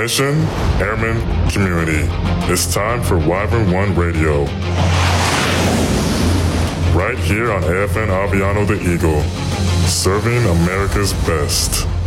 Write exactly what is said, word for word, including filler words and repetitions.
Mission, Airmen, Community. It's time for Wyvern One Radio. Right here on A F N Aviano the Eagle, serving America's best.